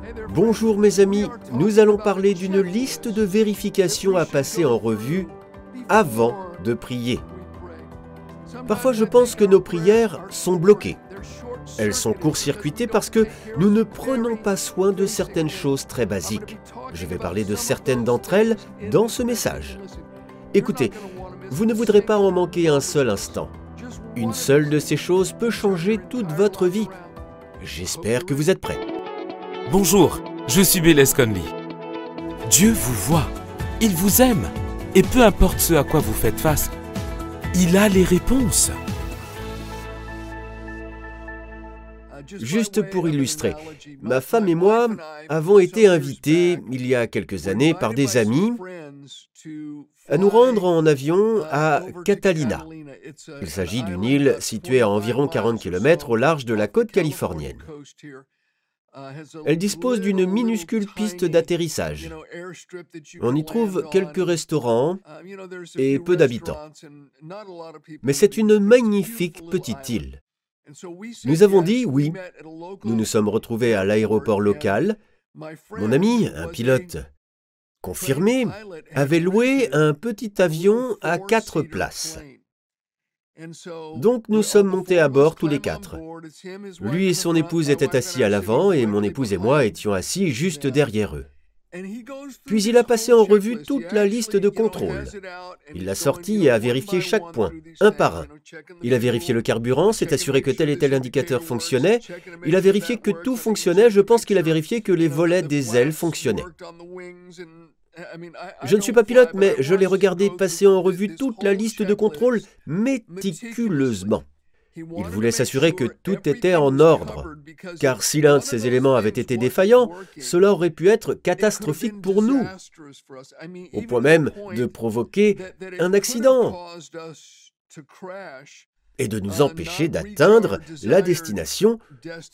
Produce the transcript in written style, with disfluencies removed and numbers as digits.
Bonjour mes amis, nous allons parler d'une liste de vérifications à passer en revue avant de prier. Parfois je pense que nos prières sont bloquées. Elles sont court-circuitées parce que nous ne prenons pas soin de certaines choses très basiques. Je vais parler de certaines d'entre elles dans ce message. Écoutez, vous ne voudrez pas en manquer un seul instant. Une seule de ces choses peut changer toute votre vie. J'espère que vous êtes prêts. Bonjour, je suis Bill Conley. Dieu vous voit, il vous aime, et peu importe ce à quoi vous faites face, il a les réponses. Juste pour illustrer, ma femme et moi avons été invités, il y a quelques années, par des amis à nous rendre en avion à Catalina. Il s'agit d'une île située à environ 40 km au large de la côte californienne. Elle dispose d'une minuscule piste d'atterrissage. On y trouve quelques restaurants et peu d'habitants. Mais c'est une magnifique petite île. Nous avons dit oui. Nous nous sommes retrouvés à l'aéroport local. Mon ami, un pilote confirmé, avait loué un petit avion à 4 places. Donc nous sommes montés à bord tous les 4. Lui et son épouse étaient assis à l'avant et mon épouse et moi étions assis juste derrière eux. Puis il a passé en revue toute la liste de contrôles. Il l'a sortie et a vérifié chaque point, un par un. Il a vérifié le carburant, s'est assuré que tel et tel indicateur fonctionnait. Il a vérifié que tout fonctionnait. Je pense qu'il a vérifié que les volets des ailes fonctionnaient. Je ne suis pas pilote, mais je l'ai regardé passer en revue toute la liste de contrôles méticuleusement. Il voulait s'assurer que tout était en ordre, car si l'un de ces éléments avait été défaillant, cela aurait pu être catastrophique pour nous, au point même de provoquer un accident et de nous empêcher d'atteindre la destination